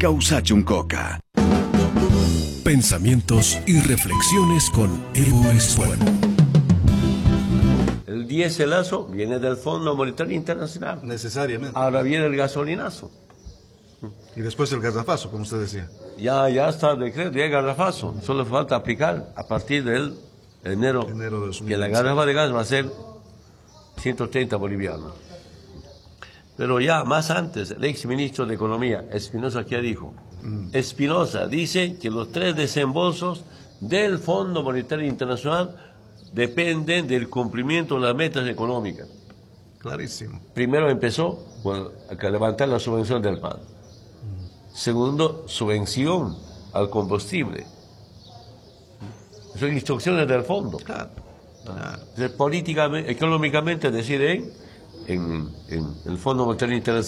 Causa Chuncoca. Pensamientos y reflexiones con Evo Espuelo. El diéselazo viene del Fondo Monetario Internacional. Necesariamente. Ahora viene el gasolinazo. Y después el garrafazo, como usted decía. Ya está el decreto, ya hay garrafazo. Solo falta aplicar a partir del enero de 2016. que la garrafa de gas va a ser 130 bolivianos. Pero ya más antes, el ex ministro de Economía, Espinosa, ¿qué dijo? Espinosa dice que los 3 desembolsos del Fondo Monetario Internacional dependen del cumplimiento de las metas económicas. Clarísimo. Primero empezó a levantar la subvención del pan. Segundo, subvención al combustible. Son instrucciones del fondo. Claro. Políticamente, económicamente decide en el Fondo Monetario Internacional.